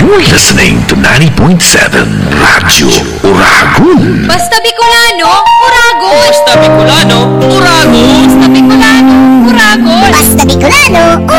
You're listening to 90.7 Radyo Uragon. Basta Bicolano, Uragon. Basta Bicolano, Uragon. Basta Bicolano, Uragon. Basta Bicolano,